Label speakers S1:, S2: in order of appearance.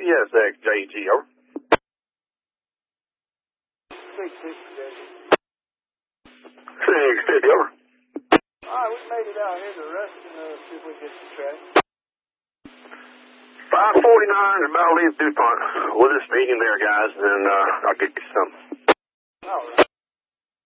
S1: Yes, XJG, over. 650, over.
S2: Alright, we made it out here to rest and see if we get some traffic.
S1: 549 about to leave DuPont. We'll just meet him there, guys, and I'll get you some.
S2: Alright.